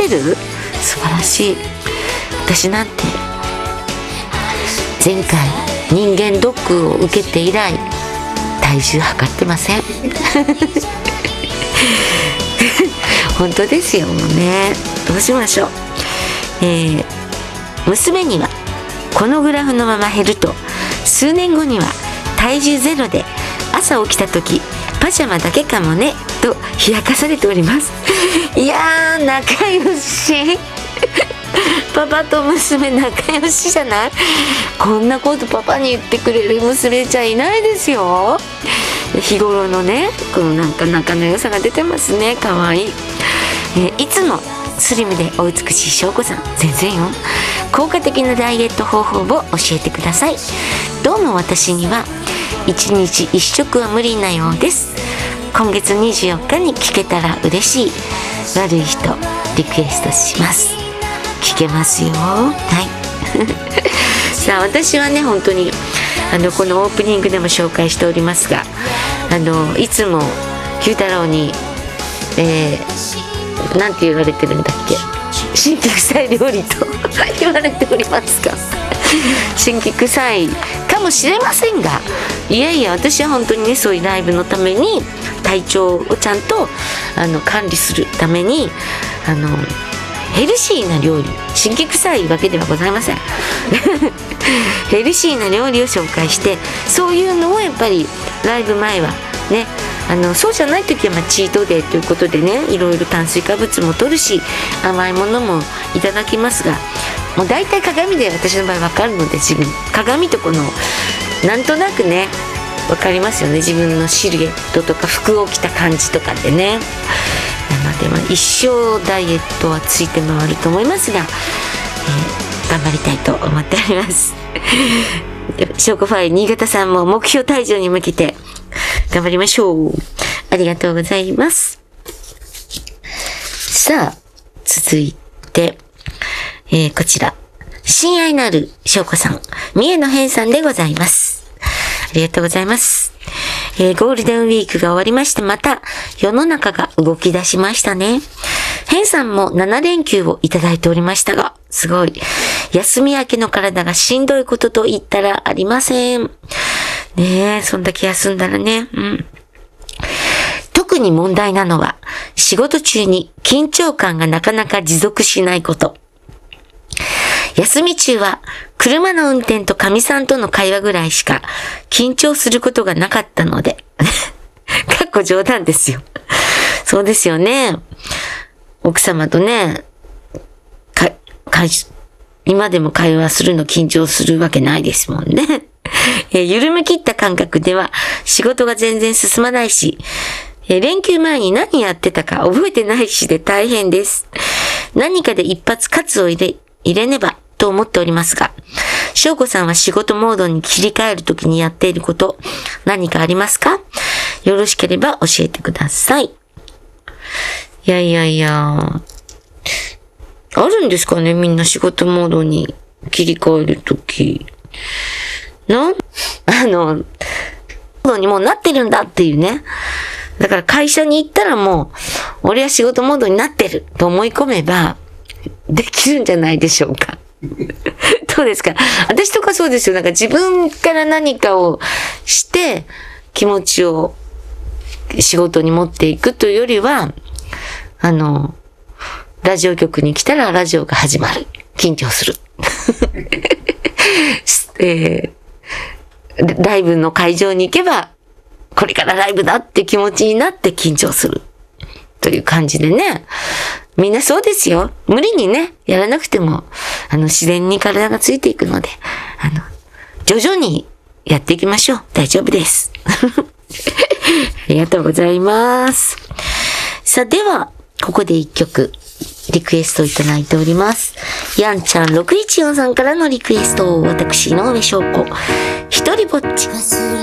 てる？素晴らしい。私なんて前回人間ドックを受けて以来体重測ってません本当ですよ。もうね、どうしましょう。娘にはこのグラフのまま減ると数年後には体重ゼロで朝起きた時パジャマだけかもねと冷やかされておりますいやー、仲良しパパと娘仲良しじゃない？こんなことパパに言ってくれる娘ちゃんいないですよ。日頃のね、このなんか仲の良さが出てますね。かわいい。いつもスリムでお美しい翔子さん、全然よ。効果的なダイエット方法を教えてください。どうも私には1日1食は無理なようです。今月24日に聞けたら嬉しい。悪い人リクエストします。聞けますよ。はいさあ、私はね、本当にこのオープニングでも紹介しておりますが、いつも九太郎になんて言われてるんだっけ、神経臭い料理と言われておりますが神経臭いかもしれませんが、いやいや、私は本当にね、そういうライブのために体調をちゃんと管理するためにヘルシーな料理、神経臭いわけではございませんヘルシーな料理を紹介して、そういうのをやっぱりライブ前はね、そうじゃない時はチートデーということでね、いろいろ炭水化物も取るし甘いものもいただきますが、もう大体鏡で私の場合分かるので、自分鏡とこのなんとなくね分かりますよね、自分のシルエットとか服を着た感じとかでね。なので一生ダイエットはついて回ると思いますが、頑張りたいと思っておりますショーコファイ新潟さんも目標体重に向けて頑張りましょう。ありがとうございます。さあ、続いて、こちら親愛なる翔子さん、三重の変さんでございます。ありがとうございます。ゴールデンウィークが終わりまして、また世の中が動き出しましたね。変さんも7連休をいただいておりましたが、すごい休み明けの体がしんどいことと言ったらありませんね。え、そんだけ休んだらね、特に問題なのは仕事中に緊張感がなかなか持続しないこと。休み中は車の運転とかみさんとの会話ぐらいしか緊張することがなかったのでかっこ冗談ですよ。そうですよね。奥様とね、今でも会話するの緊張するわけないですもんね。緩み切った感覚では仕事が全然進まないし、連休前に何やってたか覚えてないしで大変です。何かで一発喝を入れねばと思っておりますが、翔子さんは仕事モードに切り替えるときにやっていること何かありますか？よろしければ教えてください。いや、あるんですかね、みんな仕事モードに切り替えるとき。モードにもうなってるんだっていうね。だから会社に行ったらもう、俺は仕事モードになってると思い込めば、できるんじゃないでしょうか。どうですか？私とかそうですよ。なんか自分から何かをして気持ちを仕事に持っていくというよりは、ラジオ局に来たらラジオが始まる。緊張する。ライブの会場に行けば、これからライブだって気持ちになって緊張する。という感じでね。みんなそうですよ。無理にね、やらなくても、自然に体がついていくので、徐々にやっていきましょう。大丈夫です。ありがとうございます。さあ、では、ここで一曲、リクエストいただいております。やんちゃん614さんからのリクエストを、私、井上翔子、一人ぼっち。